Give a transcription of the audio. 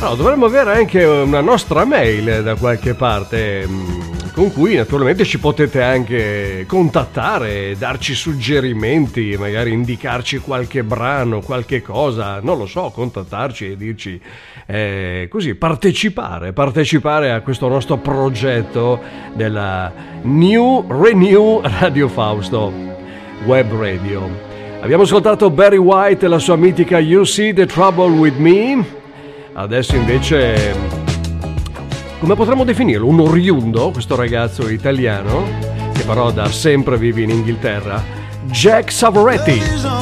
No, dovremmo avere anche una nostra mail da qualche parte, con cui naturalmente ci potete anche contattare, darci suggerimenti, magari indicarci qualche brano, qualche cosa, non lo so, contattarci e dirci così, partecipare a questo nostro progetto della Renew Radio Fausto Web Radio. Abbiamo ascoltato Barry White e la sua mitica You See the Trouble with Me. Adesso invece, come potremmo definirlo? Un oriundo, questo ragazzo italiano, che però da sempre vive in Inghilterra, Jack Savoretti.